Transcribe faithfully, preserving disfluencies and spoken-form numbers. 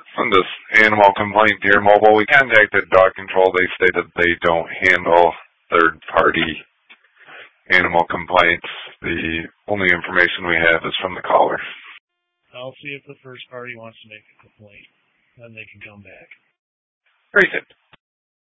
On this animal complaint, Deer Mobile, we contacted Dog Control. They stated they don't handle third-party animal complaints. The only information we have is from the caller. I'll see if the first party wants to make a complaint. Then they can come back. Very good.